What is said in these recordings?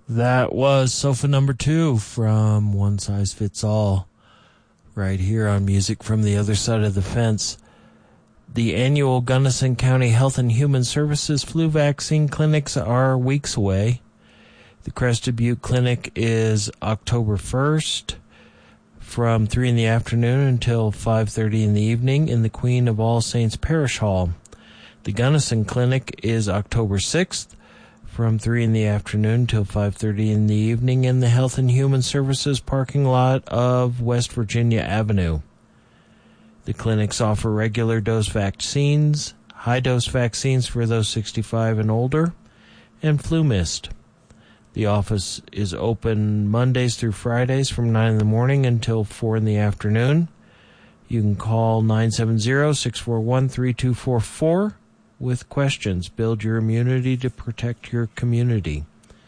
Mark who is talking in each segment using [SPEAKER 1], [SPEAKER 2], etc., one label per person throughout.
[SPEAKER 1] That was Sofa number 2 from One Size Fits All, right here on Music from the Other Side of the Fence. The annual Gunnison County Health and Human Services flu vaccine clinics are weeks away. The Crested Butte Clinic is October 1st from 3 in the afternoon until 5:30 in the evening in the Queen of All Saints Parish Hall. The Gunnison Clinic is October 6th from 3 in the afternoon till 5:30 in the evening in the Health and Human Services parking lot of West Virginia Avenue. The clinics offer regular dose vaccines, high-dose vaccines for those 65 and older, and flu mist. The office is open Mondays through Fridays from 9 in the morning until 4 in the afternoon. You can call 970-641-3244 with questions. Build your immunity to protect your community.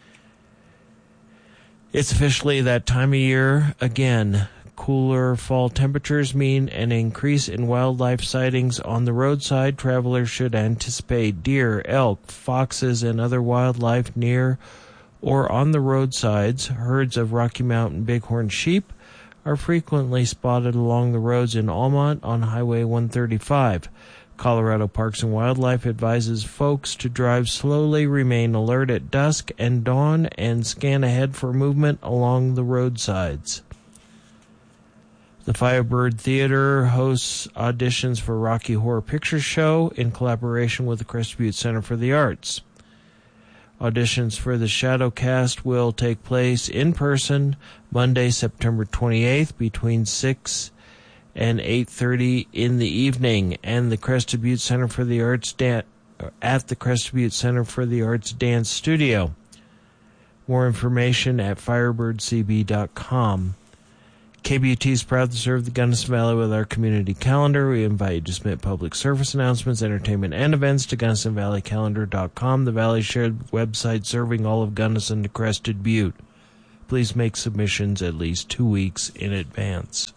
[SPEAKER 1] It's officially that time of year again. Cooler fall temperatures mean an increase in wildlife sightings on the roadside. Travelers should anticipate deer, elk, foxes, and other wildlife near or on the roadsides. Herds of Rocky Mountain bighorn sheep are frequently spotted along the roads in Almont on Highway 135. Colorado Parks and Wildlife advises folks to drive slowly, remain alert at dusk and dawn, and scan ahead for movement along the roadsides. The Firebird Theater hosts auditions for Rocky Horror Picture Show in collaboration with the Crested Butte Center for the Arts. Auditions for the Shadowcast will take place in person Monday, September 28th between 6 and 8:30 in the evening, and the Crested Butte Center for the Arts at the Crested Butte Center for the Arts Dance Studio. More information at firebirdcb.com. KBUT is proud to serve the Gunnison Valley with our community calendar. We invite you to submit public service announcements, entertainment, and events to GunnisonValleyCalendar.com, the Valley shared website serving all of Gunnison to Crested Butte. Please make submissions at least 2 weeks in advance.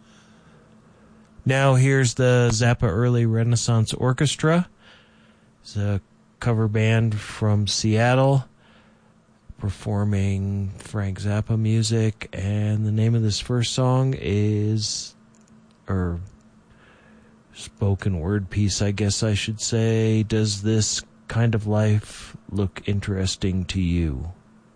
[SPEAKER 1] Now here's the Zappa Early Renaissance Orchestra. It's a cover band from Seattle performing Frank Zappa music, and the name of this first song is, or spoken word piece, I guess I should say, Does This Kind of Life Look Interesting to You?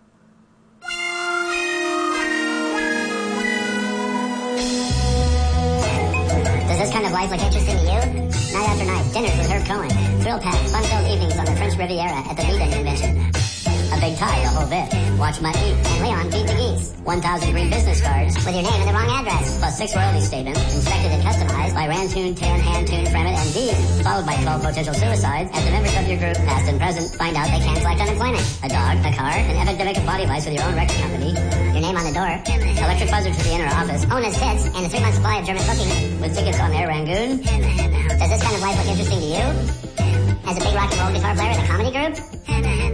[SPEAKER 2] Does this kind of life look interesting to you? Night after night, dinners with Herb Cohen, thrill-packed, fun-filled evenings on the French Riviera at the Vida Convention. A big tie, the whole bit. Watch Mutt Eat, and Leon Feed the Geese. 1,000 green business cards with your name and the wrong address. Plus 6 royalty statements, inspected and customized by Rantoon, Tan, Hantoon, Fremont, and Dean. Followed by 12 potential suicides as the members of your group, past and present, find out they can't collect unemployment. A dog, a car, an epidemic of body vice with your own record company. Your name on the door. Electric buzzards for the inner office. Owner's tits, and a 3-month supply of German cooking. With tickets on Air Rangoon. Does this kind of life look interesting to you? As a big rock and roll guitar player in a comedy group?